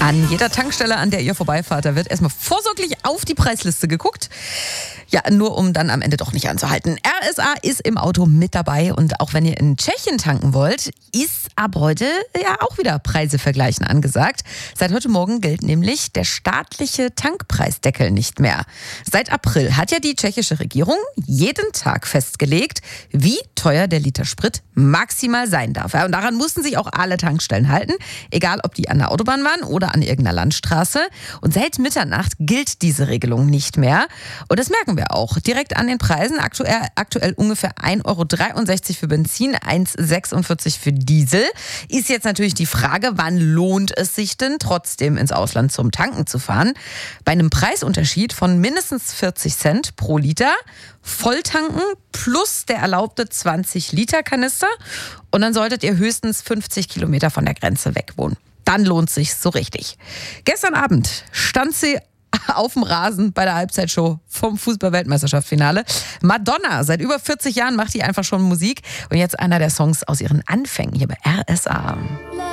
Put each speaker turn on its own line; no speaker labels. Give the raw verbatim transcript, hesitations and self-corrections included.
An jeder Tankstelle, an der ihr vorbeifahrt, da wird erstmal vorsorglich auf die Preisliste geguckt. Ja, nur um dann am Ende doch nicht anzuhalten. R S A ist im Auto mit dabei und auch wenn ihr in Tschechien tanken wollt, ist ab heute ja auch wieder Preise vergleichen angesagt. Seit heute Morgen gilt nämlich der staatliche Tankpreisdeckel nicht mehr. Seit April hat ja die tschechische Regierung jeden Tag festgelegt, wie teuer der Liter Sprit maximal sein darf. Und daran mussten sich auch alle Tankstellen halten, egal ob die an der Autobahn waren oder an irgendeiner Landstraße. Und seit Mitternacht gilt diese Regelung nicht mehr. Und das merken wir auch direkt an den Preisen. Aktuell, aktuell ungefähr ein Euro dreiundsechzig für Benzin, eins Euro sechsundvierzig für Diesel. Ist jetzt natürlich die Frage, wann lohnt es sich denn trotzdem ins Ausland zum Tanken zu fahren? Bei einem Preisunterschied von mindestens vierzig Cent pro Liter, Volltanken plus der erlaubte zwanzig Liter Kanister und dann solltet ihr höchstens fünfzig Kilometer von der Grenze weg wohnen. Dann lohnt es sich so richtig. Gestern Abend stand sie auf dem Rasen bei der Halbzeitshow vom Fußball-Weltmeisterschaftsfinale. Madonna, seit über vierzig Jahren macht die einfach schon Musik und jetzt einer der Songs aus ihren Anfängen hier bei R S A.